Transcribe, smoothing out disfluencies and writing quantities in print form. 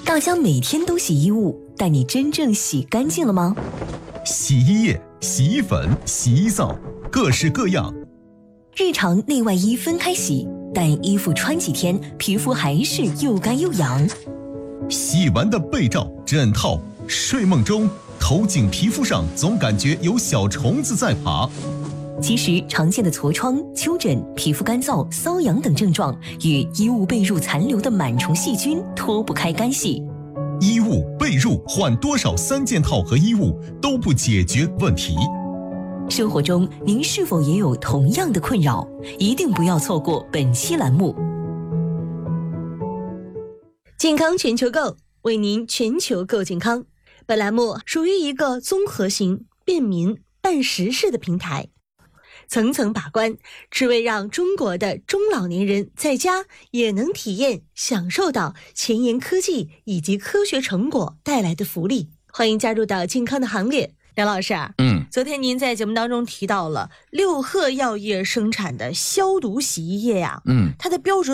大家每天都洗衣物，但你真正洗干净了吗？ 洗衣液、洗衣粉、洗衣皂，各式各样。 日常内外衣分开洗，但衣服穿几天，皮肤还是又干又痒。 洗完的被罩、枕套，睡梦中头颈皮肤上总感觉有小虫子在爬。 其实常见的痤疮、丘疹、皮肤干燥、瘙痒等症状与衣物被褥残留的螨虫细菌脱不开干系。 衣物、被褥换多少3件套和衣物都不解决问题。 生活中您是否也有同样的困扰？一定不要错过本期栏目。 健康全球购，为您全球购健康。本栏目属于一个综合型、便民、办实事的平台，层层把关，只为让中国的中老年人在家也能体验享受到前沿科技以及科学成果带来的福利。欢迎加入到健康的行列。梁老师啊，昨天您在节目当中提到了六贺药业生产的消毒洗衣液呀，它的标准